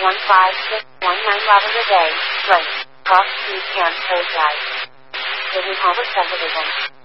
$15619 a day, rent, cost, fee, and pay guide. Hidden Harbor subdivision.